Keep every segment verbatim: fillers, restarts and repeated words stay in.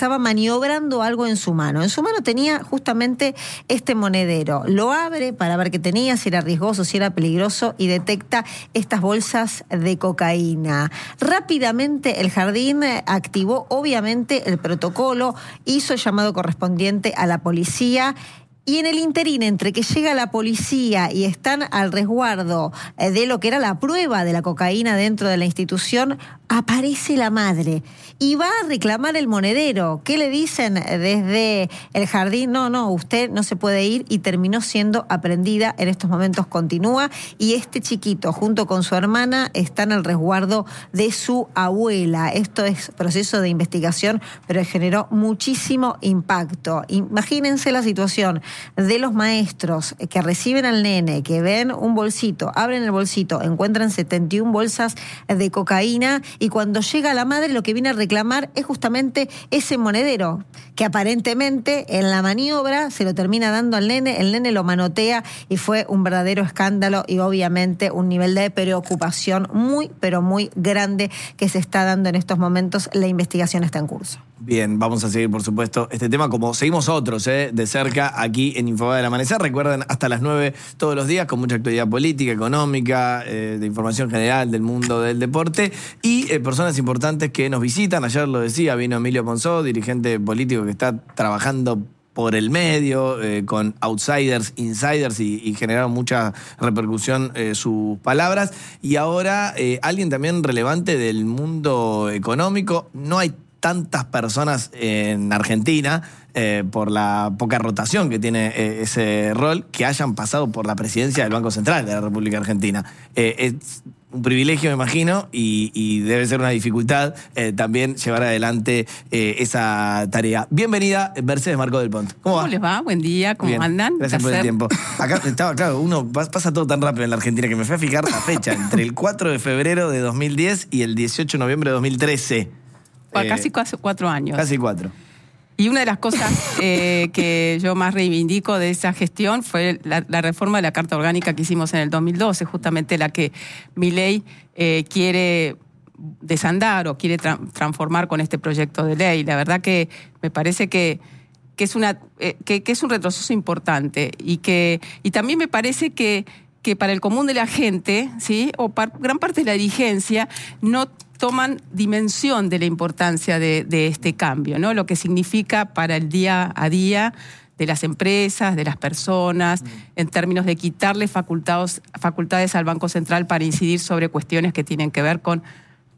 estaba maniobrando algo en su mano. En su mano tenía justamente este monedero. Lo abre para ver qué tenía, si era riesgoso, si era peligroso, y detecta estas bolsas de cocaína. Rápidamente el Jardín activó obviamente el protocolo, hizo el llamado correspondiente a la policía. Y en el interín, entre que llega la policía y están al resguardo de lo que era la prueba de la cocaína dentro de la institución, aparece la madre y va a reclamar el monedero. ¿Qué le dicen desde el Jardín? No, no, usted no se puede ir, y terminó siendo aprendida. En estos momentos continúa, y este chiquito junto con su hermana está en el resguardo de su abuela. Esto es proceso de investigación, pero generó muchísimo impacto. Imagínense la situación de los maestros que reciben al nene, que ven un bolsito, abren el bolsito, encuentran setenta y una bolsas de cocaína, y cuando llega la madre lo que viene a reclamar es justamente ese monedero, que aparentemente en la maniobra se lo termina dando al nene, el nene lo manotea, y fue un verdadero escándalo y obviamente un nivel de preocupación muy, pero muy grande que se está dando en estos momentos. La investigación está en curso. Bien, vamos a seguir, por supuesto, este tema, como seguimos otros, ¿eh? de cerca aquí en Infobae del Amanecer. Recuerden, hasta las nueve todos los días, con mucha actualidad política, económica, eh, de información general del mundo del deporte, y eh, personas importantes que nos visitan. Ayer lo decía, vino Emilio Ponsó, dirigente político que está trabajando por el medio, eh, con outsiders, insiders, y, y generaron mucha repercusión eh, sus palabras. Y ahora eh, alguien también relevante del mundo económico. No hay tantas personas en Argentina, eh, por la poca rotación que tiene eh, ese rol, que hayan pasado por la presidencia del Banco Central de la República Argentina. Eh, es un privilegio, me imagino, y, y debe ser una dificultad eh, también llevar adelante eh, esa tarea. Bienvenida, Mercedes Marcó del Pont. ¿Cómo va? ¿Cómo les va? Buen día, ¿cómo Bien. andan? Gracias por el tiempo. Acá estaba, claro, uno pasa todo tan rápido en la Argentina que me fui a fijar la fecha, entre el cuatro de febrero de dos mil diez y el dieciocho de noviembre de dos mil trece. Eh, casi cuatro años. Casi cuatro. Y una de las cosas eh, que yo más reivindico de esa gestión fue la, la reforma de la Carta Orgánica que hicimos en el dos mil doce, justamente la que Milei eh, quiere desandar o quiere tra transformar con este proyecto de ley. La verdad que me parece que, que, es, una, eh, que, que es un retroceso importante, y, que, y también me parece que, que para el común de la gente, ¿sí? o para gran parte de la dirigencia, no toman dimensión de la importancia de, de este cambio, ¿no? Lo que significa para el día a día de las empresas, de las personas, en términos de quitarle facultados, facultades al Banco Central para incidir sobre cuestiones que tienen que ver con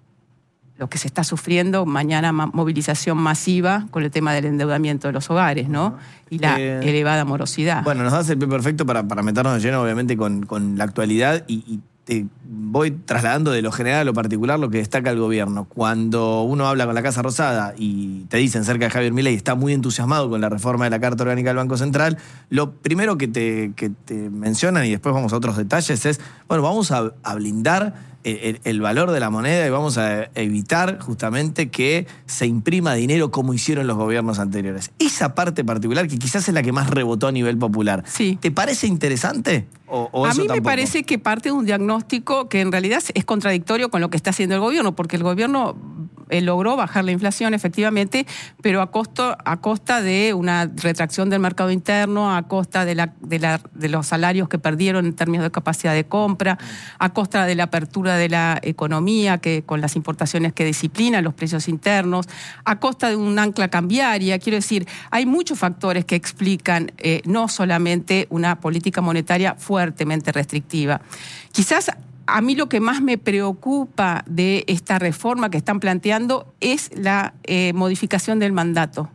lo que se está sufriendo mañana, movilización masiva con el tema del endeudamiento de los hogares, ¿no? Y la eh, elevada morosidad. Bueno, nos das el pie perfecto para, para meternos de lleno, obviamente, con, con la actualidad, y, y te voy trasladando de lo general a lo particular lo que destaca el gobierno. Cuando uno habla con la Casa Rosada y te dicen cerca de Javier Milei está muy entusiasmado con la reforma de la Carta Orgánica del Banco Central, lo primero que te, que te mencionan, y después vamos a otros detalles, es, bueno, vamos a, a blindar el, el valor de la moneda y vamos a evitar justamente que se imprima dinero como hicieron los gobiernos anteriores. Esa parte particular, que quizás es la que más rebotó a nivel popular, sí. ¿te parece interesante? O, o a eso mí tampoco? Me parece que parte de un diagnóstico que en realidad es contradictorio con lo que está haciendo el gobierno, porque el gobierno eh, logró bajar la inflación, efectivamente, pero a, costo, a costa de una retracción del mercado interno, a costa de, la, de, la, de los salarios que perdieron en términos de capacidad de compra, a costa de la apertura de la economía, que con las importaciones que disciplinan los precios internos, a costa de un ancla cambiaria. Quiero decir, hay muchos factores que explican eh, no solamente una política monetaria fuertemente restrictiva. Quizás a mí lo que más me preocupa de esta reforma que están planteando es la eh, modificación del mandato.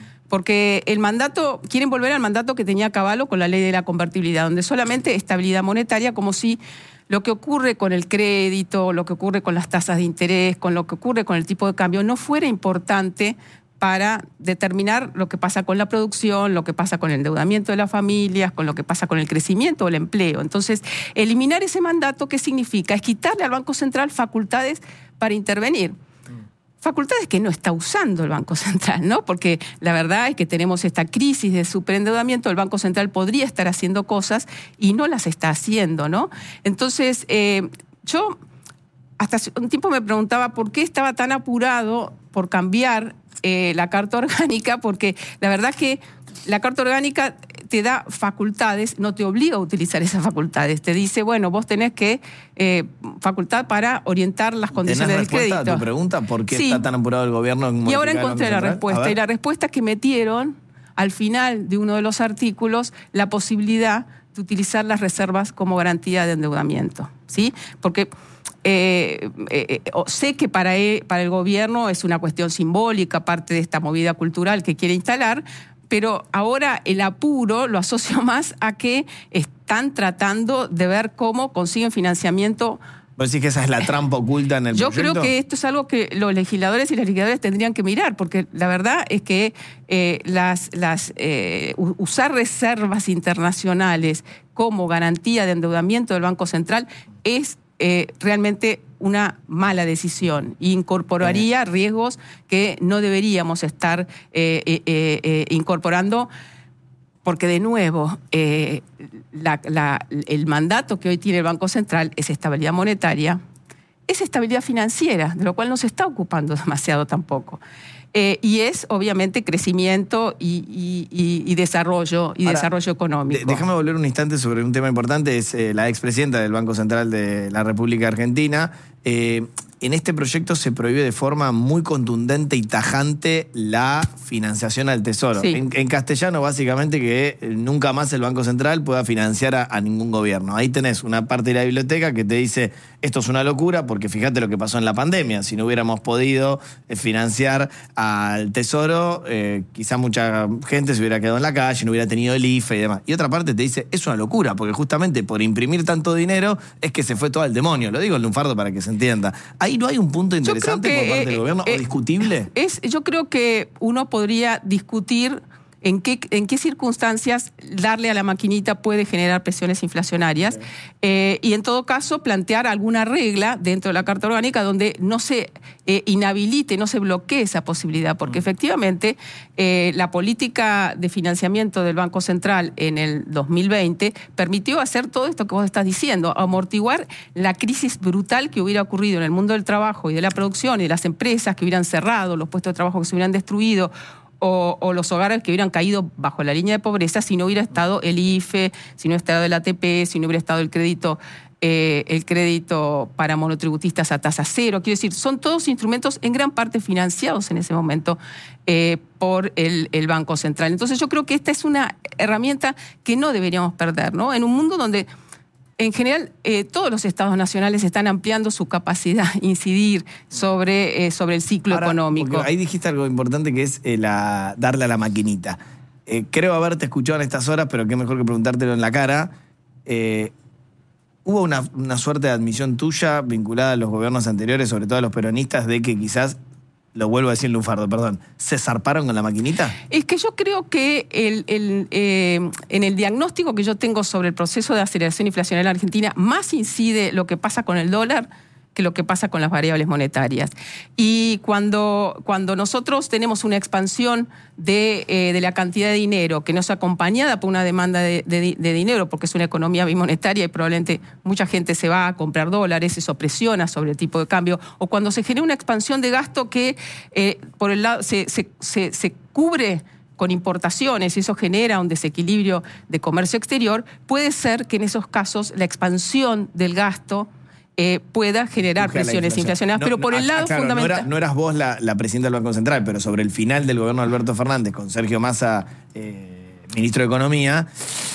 Porque el mandato, quieren volver al mandato que tenía Caballo con la ley de la convertibilidad, donde solamente estabilidad monetaria, como si lo que ocurre con el crédito, lo que ocurre con las tasas de interés, con lo que ocurre con el tipo de cambio, no fuera importante para determinar lo que pasa con la producción, lo que pasa con el endeudamiento de las familias, con lo que pasa con el crecimiento o el empleo. Entonces, eliminar ese mandato, ¿qué significa? Es quitarle al Banco Central facultades para intervenir. Facultades que no está usando el Banco Central, ¿no? Porque la verdad es que tenemos esta crisis de superendeudamiento, el Banco Central podría estar haciendo cosas y no las está haciendo, ¿no? Entonces, eh, yo hasta hace un tiempo me preguntaba por qué estaba tan apurado por cambiar eh, la Carta Orgánica, porque la verdad que la Carta Orgánica te da facultades, no te obliga a utilizar esas facultades. Te dice, bueno, vos tenés que eh, facultad para orientar las condiciones del crédito. ¿Tenés respuesta a tu pregunta? ¿Por qué sí. está tan apurado el gobierno en Y ahora modificar el encontré Banco la Central? respuesta. Y la respuesta es que metieron al final de uno de los artículos la posibilidad de utilizar las reservas como garantía de endeudamiento, ¿sí? Porque eh, eh, sé que para el, para el gobierno es una cuestión simbólica, parte de esta movida cultural que quiere instalar, pero ahora el apuro lo asocio más a que están tratando de ver cómo consiguen financiamiento. ¿Vos decís que esa es la trampa oculta en el Yo proyecto? creo que esto es algo que los legisladores y las legisladoras tendrían que mirar, porque la verdad es que eh, las, las, eh, usar reservas internacionales como garantía de endeudamiento del Banco Central es eh, realmente una mala decisión e incorporaría riesgos que no deberíamos estar eh, eh, eh, incorporando. Porque, de nuevo, eh, la, la, el mandato que hoy tiene el Banco Central es estabilidad monetaria, es estabilidad financiera, de lo cual no se está ocupando demasiado tampoco. Eh, y es, obviamente, crecimiento y, y, y, y desarrollo, y Ahora, desarrollo económico. De, déjame volver un instante sobre un tema importante, es eh, la expresidenta del Banco Central de la República Argentina. Eh, en este proyecto se prohíbe de forma muy contundente y tajante la financiación al Tesoro. Sí. En, en castellano, básicamente, que nunca más el Banco Central pueda financiar a, a ningún gobierno. Ahí tenés una parte de la biblioteca que te dice, esto es una locura, porque fíjate lo que pasó en la pandemia. Si no hubiéramos podido financiar al Tesoro, eh, quizá mucha gente se hubiera quedado en la calle, no hubiera tenido el I F E y demás. Y otra parte te dice, es una locura, porque justamente por imprimir tanto dinero es que se fue todo al demonio. Lo digo en lunfardo para que se entienda. Ahí no hay un punto interesante que, por parte eh, del gobierno eh, o discutible. Es, yo creo que uno podría discutir en qué, en qué circunstancias darle a la maquinita puede generar presiones inflacionarias, sí. eh, y en todo caso plantear alguna regla dentro de la Carta Orgánica donde no se eh, inhabilite, no se bloquee esa posibilidad, porque mm. efectivamente eh, la política de financiamiento del Banco Central en el dos mil veinte permitió hacer todo esto que vos estás diciendo, amortiguar la crisis brutal que hubiera ocurrido en el mundo del trabajo y de la producción y de las empresas que hubieran cerrado, los puestos de trabajo que se hubieran destruido, O, o los hogares que hubieran caído bajo la línea de pobreza si no hubiera estado el I F E, si no hubiera estado el A T P, si no hubiera estado el crédito, eh, el crédito para monotributistas a tasa cero. Quiero decir, son todos instrumentos en gran parte financiados en ese momento eh, por el, el Banco Central. Entonces yo creo que esta es una herramienta que no deberíamos perder, ¿no? En un mundo donde en general, eh, todos los estados nacionales están ampliando su capacidad de incidir sobre, eh, sobre el ciclo Ahora, económico. Ahí dijiste algo importante que es eh, la, darle a la maquinita. Eh, creo haberte escuchado en estas horas, pero qué mejor que preguntártelo en la cara. Eh, ¿Hubo una, una suerte de admisión tuya vinculada a los gobiernos anteriores, sobre todo a los peronistas, de que quizás, lo vuelvo a decir en lunfardo, perdón, ¿se zarparon con la maquinita? Es que yo creo que el, el, eh, en el diagnóstico que yo tengo sobre el proceso de aceleración inflacionaria en Argentina, más incide lo que pasa con el dólar que lo que pasa con las variables monetarias. Y cuando, cuando nosotros tenemos una expansión de, eh, de la cantidad de dinero que no es acompañada por una demanda de, de, de dinero, porque es una economía bimonetaria y probablemente mucha gente se va a comprar dólares, eso presiona sobre el tipo de cambio, o cuando se genera una expansión de gasto que eh, por el lado se, se, se, se cubre con importaciones y eso genera un desequilibrio de comercio exterior, puede ser que en esos casos la expansión del gasto Eh, pueda generar Busca presiones inflacionarias, no, pero por no, el lado claro, fundamental... No, era, no eras vos la, la presidenta del Banco Central, pero sobre el final del gobierno de Alberto Fernández, con Sergio Massa, eh, ministro de Economía,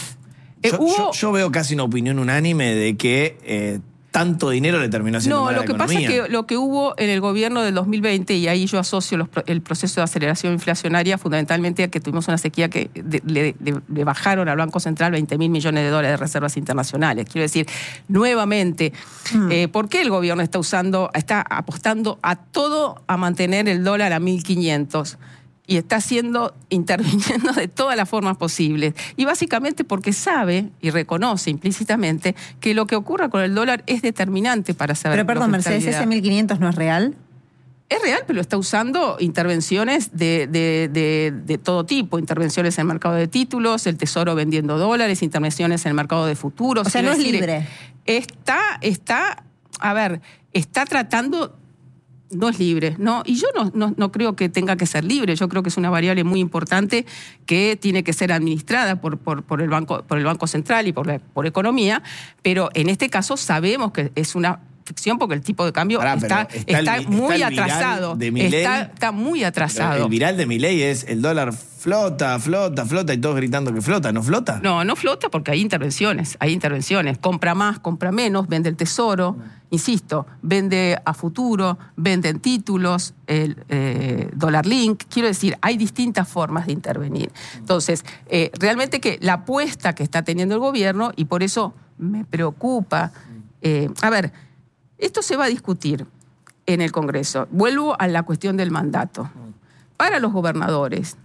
eh, yo, hubo... yo, yo veo casi una opinión unánime de que eh, tanto dinero le terminó haciendo no, mal a la economía. No, lo que pasa es que lo que hubo en el gobierno del dos mil veinte, y ahí yo asocio los, el proceso de aceleración inflacionaria fundamentalmente a que tuvimos una sequía que de, le, le, le bajaron al Banco Central veinte mil millones de dólares de reservas internacionales. Quiero decir, nuevamente, mm. eh, ¿por qué el gobierno está usando, está apostando a todo a mantener el dólar a mil quinientos? Y está haciendo, interviniendo de todas las formas posibles. Y básicamente porque sabe y reconoce implícitamente que lo que ocurra con el dólar es determinante para saber... Pero perdón, Mercedes, ¿ese mil quinientos no es real? Es real, pero está usando intervenciones de, de, de, de todo tipo. Intervenciones en el mercado de títulos, el Tesoro vendiendo dólares, intervenciones en el mercado de futuros. O sea, no es libre. Está, está, a ver, está tratando No es libre, ¿no? Y yo no, no, no creo que tenga que ser libre, yo creo que es una variable muy importante que tiene que ser administrada por, por, por, el, banco, por el Banco Central y por, la, por Economía, pero en este caso sabemos que es una ficción porque el tipo de cambio Pará, está, está, está el, muy está atrasado. De está, está muy atrasado. El viral de Milei es el dólar flota, flota, flota y todos gritando que flota, ¿no flota? No, no flota porque hay intervenciones, hay intervenciones. Compra más, compra menos, vende el tesoro, insisto, vende a futuro, vende en títulos, el eh, dólar link. Quiero decir, hay distintas formas de intervenir. Entonces, eh, realmente que la apuesta que está teniendo el gobierno, y por eso me preocupa, eh, a ver, esto se va a discutir en el Congreso. Vuelvo a la cuestión del mandato. Para los gobernadores,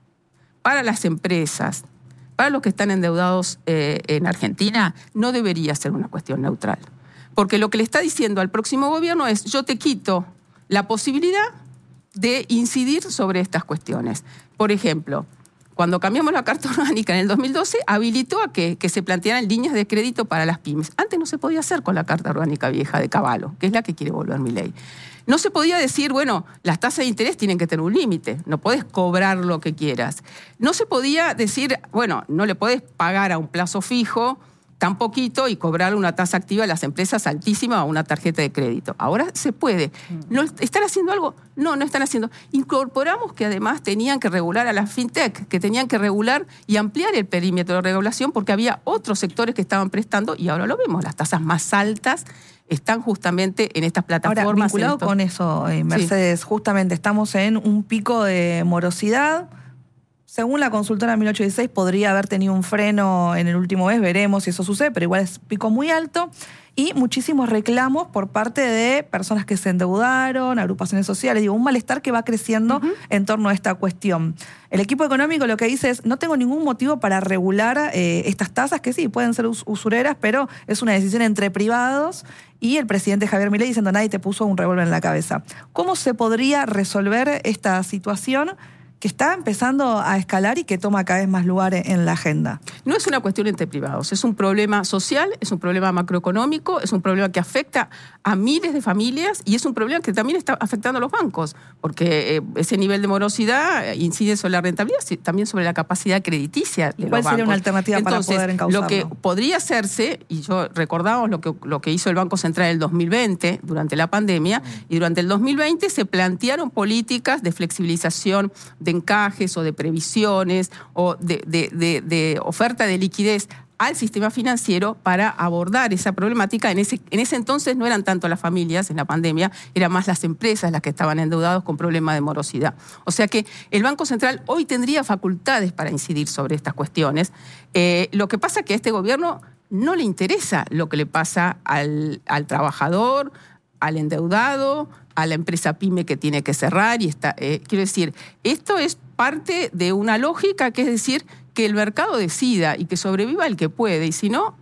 para las empresas, para los que están endeudados eh, en Argentina, no debería ser una cuestión neutral. Porque lo que le está diciendo al próximo gobierno es: yo te quito la posibilidad de incidir sobre estas cuestiones. Por ejemplo, cuando cambiamos la Carta Orgánica en el dos mil doce, habilitó a que, que se plantearan líneas de crédito para las pymes. Antes no se podía hacer con la Carta Orgánica vieja de Cavallo, que es la que quiere volver Milei. No se podía decir, bueno, las tasas de interés tienen que tener un límite, no podés cobrar lo que quieras. No se podía decir, bueno, no le podés pagar a un plazo fijo tan poquito y cobrar una tasa activa a las empresas altísima a una tarjeta de crédito. Ahora se puede. ¿No están haciendo algo? No, no están haciendo. Incorporamos que además tenían que regular a las fintech, que tenían que regular y ampliar el perímetro de regulación porque había otros sectores que estaban prestando y ahora lo vemos, las tasas más altas están justamente en estas plataformas. Ahora, vinculado esto... con eso, eh, Mercedes, sí. Justamente estamos en un pico de morosidad. Según la consultora mil ochocientos dieciséis, podría haber tenido un freno en el último mes, veremos si eso sucede, pero igual es pico muy alto. Y muchísimos reclamos por parte de personas que se endeudaron, agrupaciones sociales, digo, un malestar que va creciendo uh-huh. en torno a esta cuestión. El equipo económico lo que dice es, no tengo ningún motivo para regular eh, estas tasas, que sí, pueden ser us- usureras, pero es una decisión entre privados, y el presidente Javier Milei diciendo, nadie te puso un revólver en la cabeza. ¿Cómo se podría resolver esta situación que está empezando a escalar y que toma cada vez más lugar en la agenda? No es una cuestión entre privados, es un problema social, es un problema macroeconómico, es un problema que afecta a miles de familias y es un problema que también está afectando a los bancos, porque eh, ese nivel de morosidad incide sobre la rentabilidad, también sobre la capacidad crediticia de los bancos. ¿Cuál sería una alternativa Entonces, para poder encauzarlo? Lo que podría hacerse, y yo recordamos lo que, lo que hizo el Banco Central en el dos mil veinte, durante la pandemia, y durante el dos mil veinte se plantearon políticas de flexibilización de encajes o de previsiones o de, de, de, de oferta de liquidez al sistema financiero para abordar esa problemática. En ese, en ese entonces no eran tanto las familias en la pandemia, eran más las empresas las que estaban endeudadas con problemas de morosidad. O sea que el Banco Central hoy tendría facultades para incidir sobre estas cuestiones. Eh, lo que pasa es que a este gobierno no le interesa lo que le pasa al, al trabajador, al endeudado, a la empresa pyme que tiene que cerrar. Y está, eh, quiero decir, esto es parte de una lógica que es decir que el mercado decida y que sobreviva el que puede, y si no...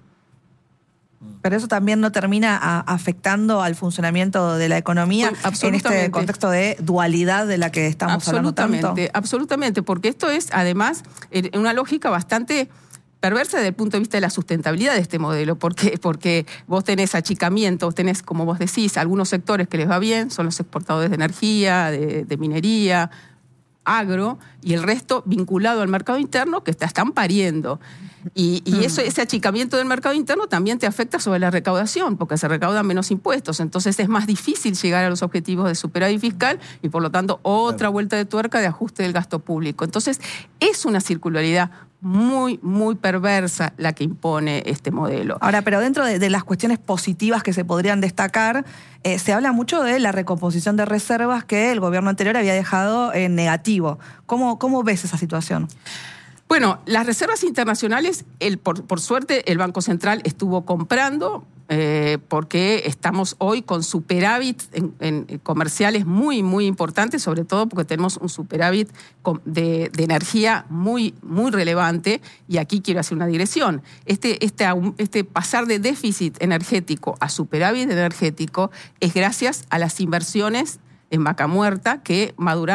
Pero eso también no termina a, afectando al funcionamiento de la economía pues, en este contexto de dualidad de la que estamos hablando tanto. Absolutamente, absolutamente, porque esto es además una lógica bastante perversa desde el punto de vista de la sustentabilidad de este modelo. ¿Por qué? Porque vos tenés achicamiento, vos tenés, como vos decís, algunos sectores que les va bien, son los exportadores de energía, de, de minería, agro, y el resto vinculado al mercado interno que está, están pariendo. Y, y eso, ese achicamiento del mercado interno también te afecta sobre la recaudación, porque se recaudan menos impuestos. Entonces es más difícil llegar a los objetivos de superávit fiscal y, por lo tanto, otra vuelta de tuerca de ajuste del gasto público. Entonces es una circularidad muy, muy perversa la que impone este modelo. Ahora, pero dentro de, de las cuestiones positivas que se podrían destacar, eh, se habla mucho de la recomposición de reservas que el gobierno anterior había dejado en negativo. ¿Cómo, cómo ves esa situación? Bueno, las reservas internacionales, el, por, por suerte, el Banco Central estuvo comprando eh, porque estamos hoy con superávit en, en comerciales muy, muy importantes, sobre todo porque tenemos un superávit de, de energía muy, muy relevante, y aquí quiero hacer una digresión. Este, este, este pasar de déficit energético a superávit energético es gracias a las inversiones en Vaca Muerta que maduraron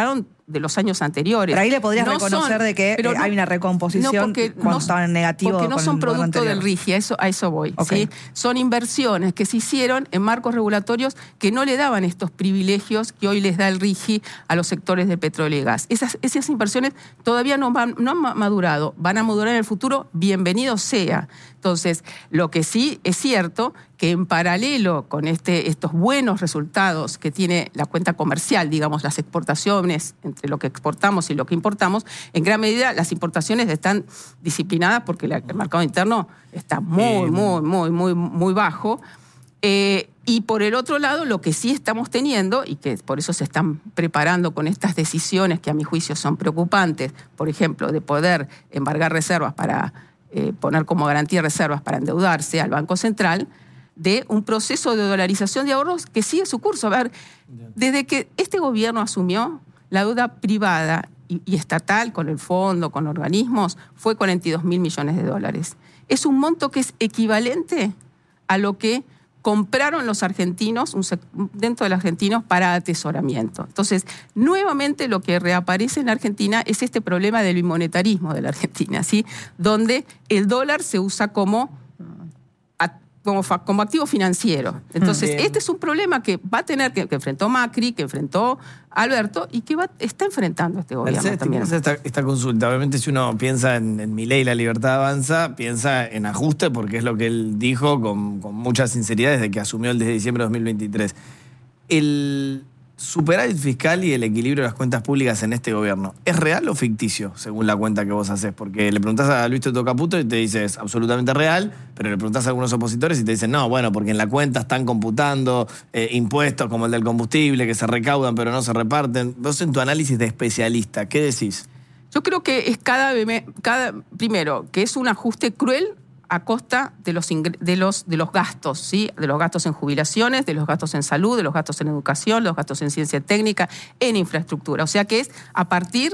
de los años anteriores. Pero ahí le podrías no reconocer son, de que pero hay no, una recomposición no porque cuando no, estaban en negativo. Porque no con son el gobierno producto anterior. del RIGI, a eso, a eso voy. Okay. ¿sí? Son inversiones que se hicieron en marcos regulatorios que no le daban estos privilegios que hoy les da el RIGI a los sectores de petróleo y gas. Esas, esas inversiones todavía no, van, no han madurado, van a madurar en el futuro, bienvenido sea. Entonces, lo que sí es cierto que en paralelo con este, estos buenos resultados que tiene la cuenta comercial, digamos, las exportaciones, entre lo que exportamos y lo que importamos, en gran medida las importaciones están disciplinadas porque la, el mercado interno está muy, muy, muy, muy, muy bajo. Eh, y por el otro lado, lo que sí estamos teniendo, y que por eso se están preparando con estas decisiones que a mi juicio son preocupantes, por ejemplo, de poder embargar reservas para eh, poner como garantía reservas para endeudarse al Banco Central, de un proceso de dolarización de ahorros que sigue su curso. A ver, desde que este gobierno asumió, la deuda privada y, y estatal, con el fondo, con organismos, fue cuarenta y dos mil millones de dólares. Es un monto que es equivalente a lo que compraron los argentinos, un, dentro de los argentinos, para atesoramiento. Entonces, nuevamente lo que reaparece en Argentina es este problema del bimonetarismo de la Argentina, ¿sí? Donde el dólar se usa como, como, como activo financiero. Entonces, Bien. este es un problema que va a tener, que, que enfrentó Macri, que enfrentó Alberto y que va, está enfrentando este gobierno Mercedes, también. Esta, esta consulta, obviamente si uno piensa en, en Milei, la libertad avanza, piensa en ajuste porque es lo que él dijo con, con mucha sinceridad desde que asumió el diez de diciembre de dos mil veintitrés. El superávit fiscal y el equilibrio de las cuentas públicas en este gobierno, ¿es real o ficticio según la cuenta que vos haces? Porque le preguntás a Luis Toto Caputo y te dice es absolutamente real, pero le preguntás a algunos opositores y te dicen no, bueno, porque en la cuenta están computando eh, impuestos como el del combustible que se recaudan pero no se reparten. Vos en tu análisis de especialista, ¿qué decís? Yo creo que es cada, cada primero, que es un ajuste cruel a costa de los, de los, de los gastos, ¿sí? De los gastos en jubilaciones, de los gastos en salud, de los gastos en educación, los gastos en ciencia técnica, en infraestructura. O sea que es a partir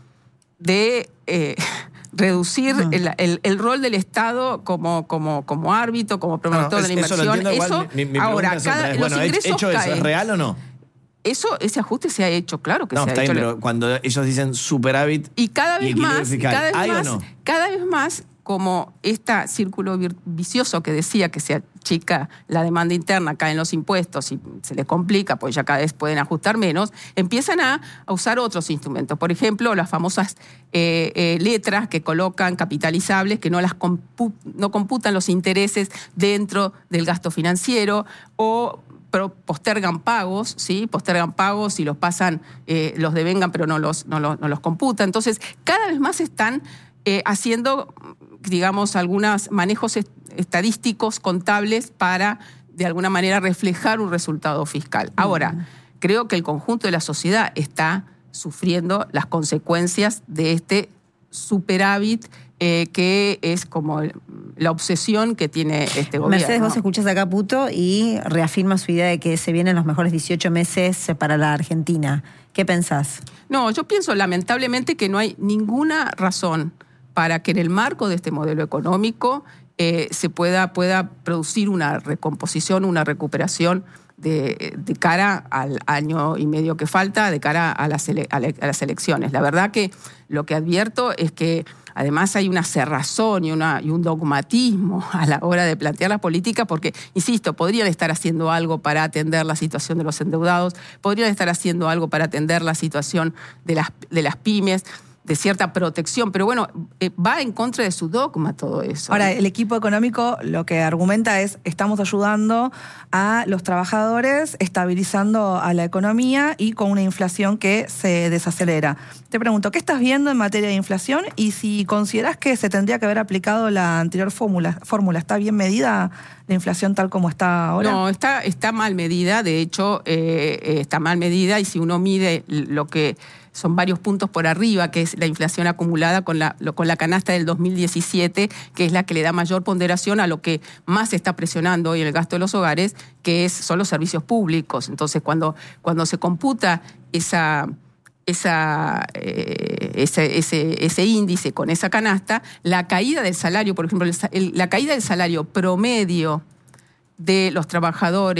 de eh, reducir uh-huh. el, el, el rol del Estado como, como, como árbito, como promotor no, de la inversión. Eso, eso igual, mi, mi ahora, cada, es, los bueno, ingresos hecho caen. ¿Eso es real o no? Eso, ese ajuste se ha hecho, claro que no, se ha está hecho. Bien, pero cuando ellos dicen superávit y cada vez y más, fiscal, cada vez ¿hay más, o no? cada vez más como este círculo vicioso que decía que se achica la demanda interna, caen los impuestos y se les complica, pues ya cada vez pueden ajustar menos, empiezan a, a usar otros instrumentos. Por ejemplo, las famosas eh, eh, letras que colocan capitalizables, que no, las compu- no computan los intereses dentro del gasto financiero, o pero postergan pagos, ¿sí? Postergan pagos y los pasan, eh, los devengan, pero no los, no los, no los computan. Entonces, cada vez más están eh, haciendo, digamos, algunos manejos est- estadísticos, contables, para, de alguna manera, reflejar un resultado fiscal. Ahora, uh-huh. creo que el conjunto de la sociedad está sufriendo las consecuencias de este superávit eh, que es como la obsesión que tiene este gobierno. Mercedes, vos escuchás a Caputo y reafirma su idea de que se vienen los mejores dieciocho meses para la Argentina. ¿Qué pensás? No, yo pienso lamentablemente que no hay ninguna razón para que en el marco de este modelo económico eh, se pueda, pueda producir una recomposición, una recuperación de, de cara al año y medio que falta, de cara a las, ele- a las elecciones. La verdad que lo que advierto es que además hay una cerrazón y, una, y un dogmatismo a la hora de plantear la política porque, insisto, podrían estar haciendo algo para atender la situación de los endeudados, podrían estar haciendo algo para atender la situación de las, de las pymes, de cierta protección, pero bueno, eh, va en contra de su dogma todo eso. Ahora, el equipo económico lo que argumenta es estamos ayudando a los trabajadores, estabilizando a la economía y con una inflación que se desacelera. Te pregunto, ¿qué estás viendo en materia de inflación? Y si consideras que se tendría que haber aplicado la anterior fórmula, fórmula ¿está bien medida la inflación tal como está ahora? No, está, está mal medida, de hecho, eh, está mal medida, y si uno mide lo que son varios puntos por arriba, que es la inflación acumulada con la, con la canasta del dos mil diecisiete, que es la que le da mayor ponderación a lo que más se está presionando hoy en el gasto de los hogares, que es, son los servicios públicos. Entonces, cuando, cuando se computa esa... Esa, eh, ese, ese, ese índice con esa canasta, la caída del salario, por ejemplo, el, el, la caída del salario promedio de los trabajadores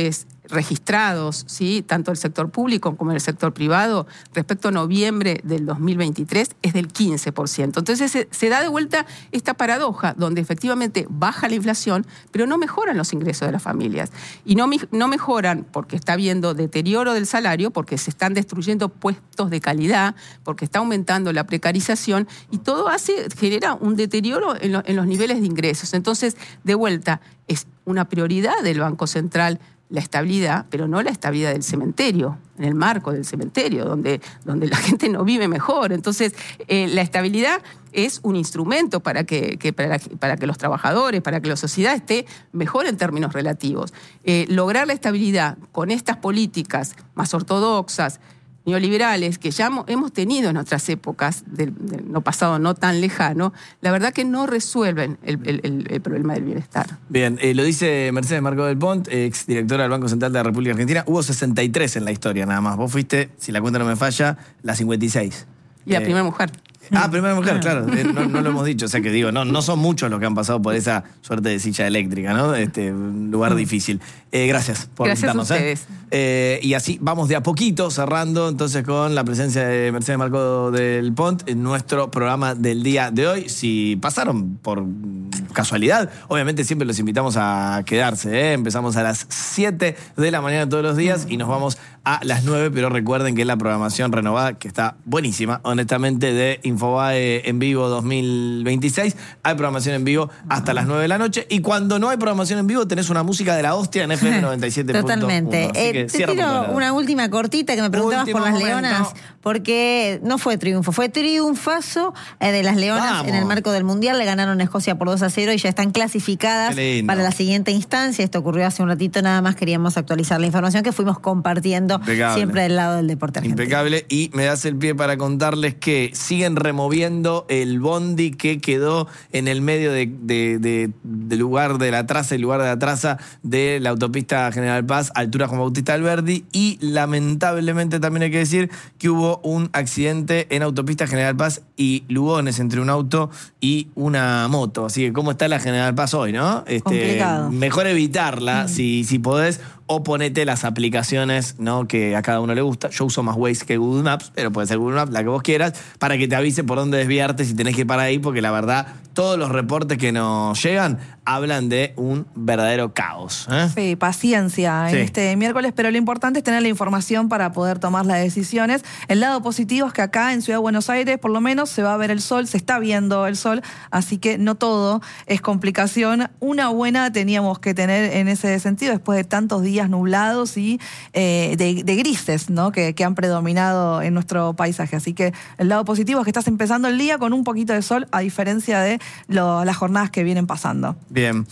registrados, ¿sí? Tanto el sector público como el sector privado, respecto a noviembre del dos mil veintitrés, es del quince por ciento. Entonces se, se da de vuelta esta paradoja, donde efectivamente baja la inflación, pero no mejoran los ingresos de las familias. Y no, no mejoran porque está habiendo deterioro del salario, porque se están destruyendo puestos de calidad, porque está aumentando la precarización, y todo hace, genera un deterioro en, lo, en los niveles de ingresos. Entonces, de vuelta, es una prioridad del Banco Central la estabilidad, pero no la estabilidad del cementerio, en el marco del cementerio, donde, donde la gente no vive mejor. Entonces, eh, la estabilidad es un instrumento para que, que, para, para que los trabajadores, para que la sociedad esté mejor en términos relativos. Eh, lograr la estabilidad con estas políticas más ortodoxas, neoliberales, que ya hemos tenido en otras épocas, del, del no pasado no tan lejano, la verdad que no resuelven el, el, el problema del bienestar. Bien, eh, lo dice Mercedes Marcó del Pont, ex directora del Banco Central de la República Argentina. Hubo sesenta y tres en la historia nada más. Vos fuiste, si la cuenta no me falla, la cincuenta y seis. Y la eh, primera mujer. Ah, primera mujer, claro. Eh, no, no lo hemos dicho. O sea que digo, no, no son muchos los que han pasado por esa suerte de silla eléctrica, ¿no? Este, un lugar difícil. Eh, gracias por Gracias visitarnos. a ustedes. ¿eh? Eh, y así vamos de a poquito cerrando entonces con la presencia de Mercedes Marcó del Pont en nuestro programa del día de hoy. Si pasaron por casualidad, obviamente siempre los invitamos a quedarse. ¿eh? Empezamos a las siete de la mañana todos los días y nos vamos a las nueve, pero recuerden que es la programación renovada, que está buenísima, honestamente, de Infobae en vivo dos mil veintiséis. Hay programación en vivo hasta las nueve de la noche, y cuando no hay programación en vivo tenés una música de la hostia en F M noventa y siete punto uno. Totalmente. Eh, te tiro una última cortita que me preguntabas Último por las momento. leonas, porque no fue triunfo, fue triunfazo eh, de las leonas. Vamos. En el marco del Mundial. Le ganaron a Escocia por dos a cero y ya están clasificadas Qué lindo. para la siguiente instancia. Esto ocurrió hace un ratito, nada más queríamos actualizar la información que fuimos compartiendo Impecable. siempre del lado del deporte argentino. Impecable. Y me das el pie para contarles que siguen removiendo el bondi que quedó en el medio de, de, de, de lugar de la traza, el lugar de la traza de la autopista General Paz, altura Juan Bautista Alberdi, y lamentablemente también hay que decir que hubo un accidente en autopista General Paz y Lugones entre un auto y una moto. Así que cómo está la General Paz hoy, ¿no? Este, Complicado. mejor evitarla mm. si, si podés, o ponete las aplicaciones, ¿no? Que a cada uno le gusta. Yo uso más Waze que Google Maps, pero puede ser Google Maps, la que vos quieras, para que te avise por dónde desviarte si tenés que ir para ahí, porque la verdad, todos los reportes que nos llegan hablan de un verdadero caos. ¿eh? Sí, paciencia Sí. en este miércoles, pero lo importante es tener la información para poder tomar las decisiones. El lado positivo es que acá en Ciudad de Buenos Aires, por lo menos, se va a ver el sol, se está viendo el sol, así que no todo es complicación. Una buena teníamos que tener en ese sentido después de tantos días nublados y eh, de, de grises, ¿no? que, que han predominado en nuestro paisaje. Así que el lado positivo es que estás empezando el día con un poquito de sol, a diferencia de lo, las jornadas que vienen pasando. Bien.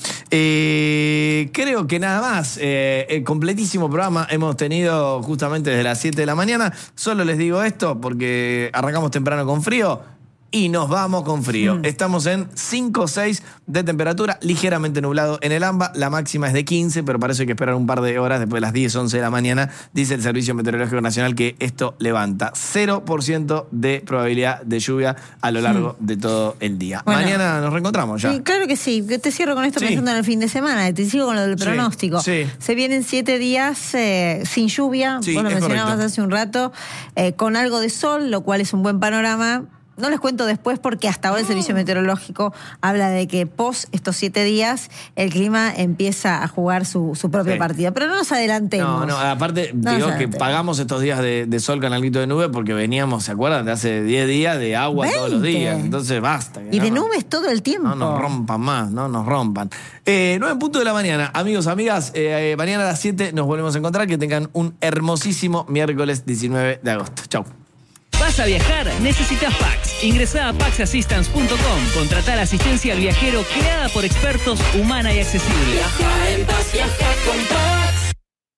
Eh, creo que nada más. Eh, el completísimo programa hemos tenido justamente desde las siete de la mañana. Solo les digo esto porque arrancamos temprano con frío y nos vamos con frío. Mm. Estamos en cinco o seis de temperatura, ligeramente nublado en el AMBA. La máxima es de quince, pero para eso hay que esperar un par de horas después de las diez, once de la mañana. Dice el Servicio Meteorológico Nacional que esto levanta cero por ciento de probabilidad de lluvia a lo largo mm. de todo el día. Bueno, mañana nos reencontramos ya. Sí, claro que sí. Te cierro con esto sí. pensando en el fin de semana. Te sigo con lo del sí. pronóstico. Sí. Se vienen siete días eh, sin lluvia. Sí, vos lo mencionabas correcto. hace un rato, eh, con algo de sol, lo cual es un buen panorama. No les cuento después porque hasta ahora el Servicio Meteorológico habla de que pos estos siete días el clima empieza a jugar su, su propio sí. partido. Pero no nos adelantemos. No, no, aparte no digo que pagamos estos días de, de sol con alguito de nube porque veníamos, ¿se acuerdan? De hace diez días de agua veinte. Todos los días. Entonces basta. Y no, de nubes todo el tiempo. No nos rompan más, no nos rompan. Eh, nueve en punto de la mañana. Amigos, amigas, eh, mañana a las siete nos volvemos a encontrar. Que tengan un hermosísimo miércoles diecinueve de agosto. Chau. ¿Vas a viajar? Necesitas Pax. Ingresá a pax assistance punto com. Contratá la asistencia al viajero creada por expertos, humana y accesible. Viaja en paz, viaja con Pax.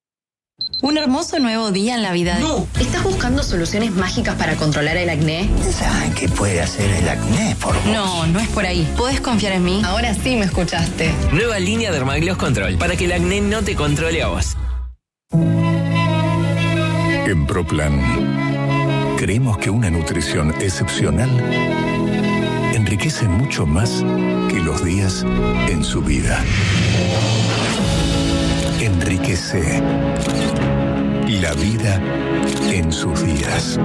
Un hermoso nuevo día en la vida de... No. ¿Estás buscando soluciones mágicas para controlar el acné? ¿Saben qué puede hacer el acné por vos? No, no es por ahí. ¿Puedes confiar en mí? Ahora sí me escuchaste. Nueva línea de Dermagloss Control para que el acné no te controle a vos. En ProPlan creemos que una nutrición excepcional enriquece mucho más que los días en su vida. Enriquece la vida en sus días.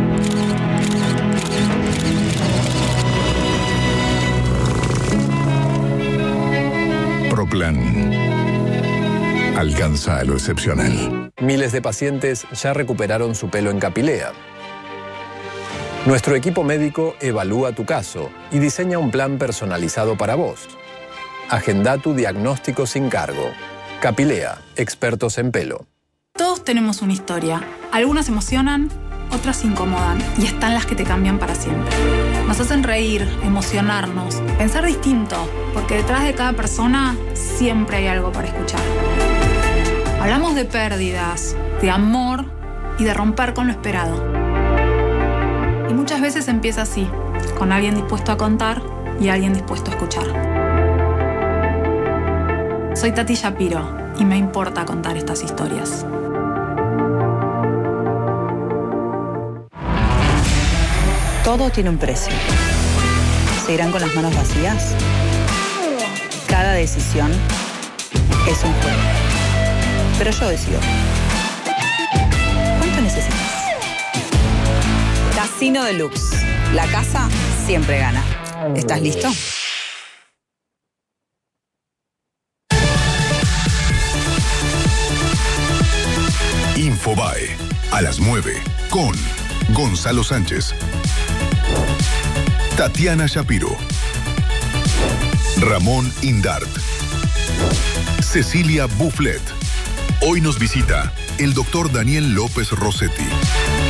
Proplan. Alcanza a lo excepcional. Miles de pacientes ya recuperaron su pelo en Capilea. Nuestro equipo médico evalúa tu caso y diseña un plan personalizado para vos. Agenda tu diagnóstico sin cargo. Capilea, expertos en pelo. Todos tenemos una historia. Algunas emocionan, otras incomodan y están las que te cambian para siempre. Nos hacen reír, emocionarnos, pensar distinto, porque detrás de cada persona siempre hay algo para escuchar. Hablamos de pérdidas, de amor y de romper con lo esperado. Y muchas veces empieza así, con alguien dispuesto a contar y alguien dispuesto a escuchar. Soy Tati Shapiro y me importa contar estas historias. Todo tiene un precio. ¿Se irán con las manos vacías? Cada decisión es un juego. Pero yo decido. ¿Cuánto necesitas? Casino Deluxe. La casa siempre gana. ¿Estás listo? Infobae, a las nueve, con Gonzalo Sánchez, Tatiana Shapiro, Ramón Indart, Cecilia Bufflet. Hoy nos visita el doctor Daniel López Rossetti.